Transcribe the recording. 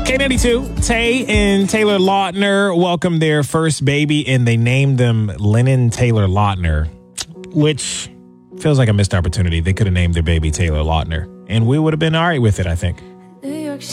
K92, Tay and Taylor Lautner welcomed their first baby, and they named them Lennon Taylor Lautner, which feels like a missed opportunity. They could have named their baby Taylor Lautner, and we would have been all right with it, I think.